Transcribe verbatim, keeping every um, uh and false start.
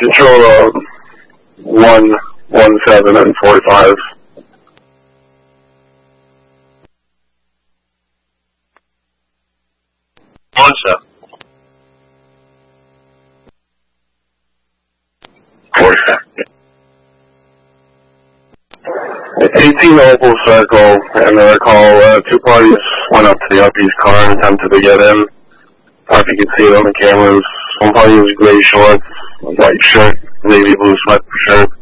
Control uh, one one seven and forty five. One seven. Forty seven. eighteen Opal Circle, and I recall uh, two parties went up to the Uppy's car and attempted to get in. If you can see it on the cameras, one party was gray shorts, white shirt, navy blue sweatshirt.